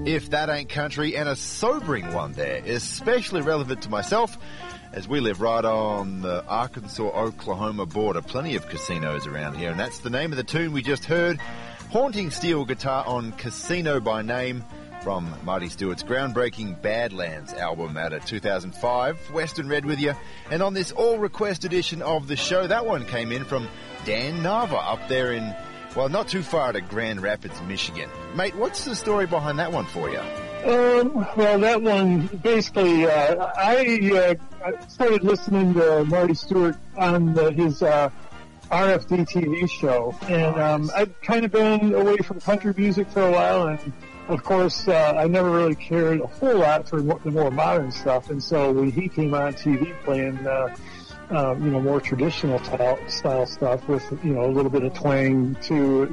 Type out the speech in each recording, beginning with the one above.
If That Ain't Country, and a sobering one there, especially relevant to myself, as we live right on the Arkansas-Oklahoma border. Plenty of casinos around here, and that's the name of the tune we just heard. Haunting steel guitar on Casino by Name from Marty Stewart's groundbreaking Badlands album out of 2005. Western Red with you. And on this all-request edition of the show, that one came in from Dan Nava up there in, well, not too far to Grand Rapids, Michigan. Mate, what's the story behind that one for you? Well, that one, basically, I started listening to Marty Stewart on his RFD TV show, and I'd kind of been away from country music for a while, and of course, I never really cared a whole lot for the more modern stuff, and so when he came on TV playing, more traditional style stuff with, a little bit of twang too,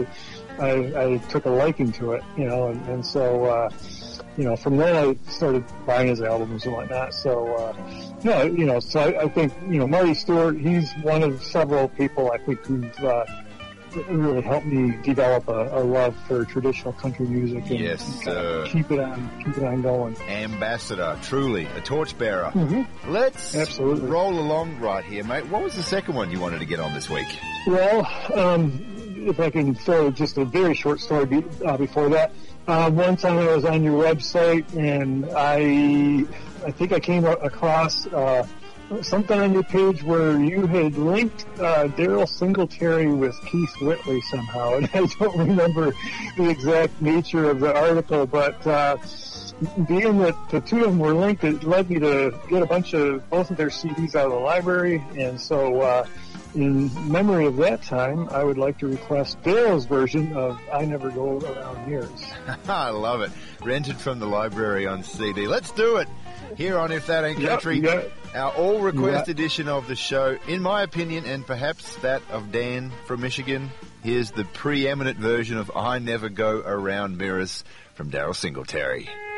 I took a liking to it, and so, from then I started buying his albums and whatnot. So, so I think, Marty Stewart, he's one of several people I think who've, really helped me develop a love for traditional country music and keep it on going. Ambassador, truly, a torchbearer. Mm-hmm. Let's Absolutely. roll along right here, mate. What was the second one you wanted to get on this week? Well, if I can throw just a very short story before that. One time I was on your website, and I think I came across something on your page where you had linked Daryl Singletary with Keith Whitley somehow, and I don't remember the exact nature of the article, but being that the two of them were linked, it led me to get both of their CDs out of the library, and so in memory of that time, I would like to request Daryl's version of I Never Go Around Yours. I love it. Rented from the library on CD. Let's do it here on If That Ain't Country. Our all-request edition of the show, in my opinion, and perhaps that of Dan from Michigan. Here's the preeminent version of I Never Go Around Mirrors from Daryl Singletary.